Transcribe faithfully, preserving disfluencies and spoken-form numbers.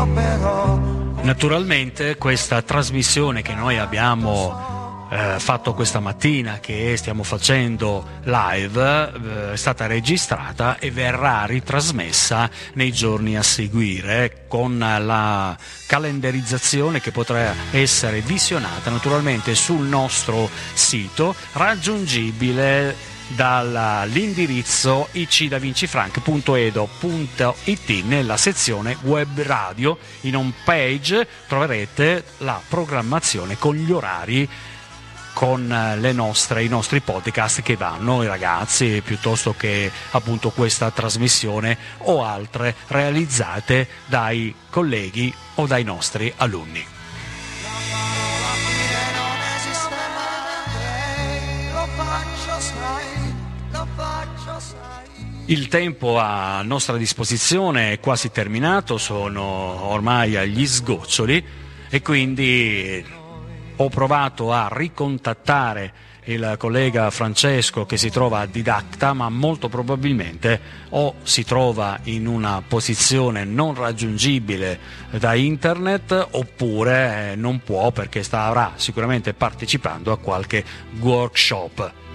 io però. Naturalmente questa trasmissione che noi abbiamo eh, fatto questa mattina, che stiamo facendo live, eh, è stata registrata e verrà ritrasmessa nei giorni a seguire, con la calendarizzazione che potrà essere visionata naturalmente sul nostro sito, raggiungibile dall'indirizzo i c da vinci frank punto edo punto it. Nella sezione web radio, in home page, troverete la programmazione con gli orari, con le nostre, i nostri podcast che vanno ai ragazzi, piuttosto che appunto questa trasmissione o altre realizzate dai colleghi o dai nostri alunni. Il tempo a nostra disposizione è quasi terminato, sono ormai agli sgoccioli e quindi ho provato a ricontattare il collega Francesco, che si trova a Didacta, ma molto probabilmente o si trova in una posizione non raggiungibile da internet oppure non può, perché starà sicuramente partecipando a qualche workshop.